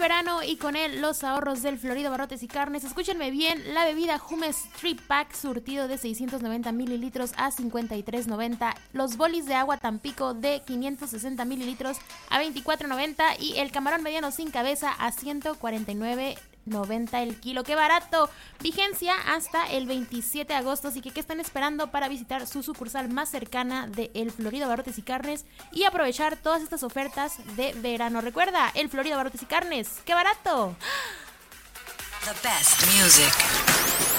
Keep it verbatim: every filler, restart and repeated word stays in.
verano y con él los ahorros del Florido Barrotes y Carnes. Escúchenme bien, la bebida Jumex Trip Pack surtido de seiscientos noventa mililitros a cincuenta y tres noventa, los bolis de agua Tampico de quinientos sesenta mililitros a veinticuatro noventa y el camarón mediano sin cabeza a ciento cuarenta y nueve noventa el kilo. ¡Qué barato! Vigencia hasta el veintisiete de agosto, así que ¿qué están esperando para visitar su sucursal más cercana de El Florido Barrotes y Carnes y aprovechar todas estas ofertas de verano? Recuerda, El Florido Barrotes y Carnes, ¡qué barato! The best music.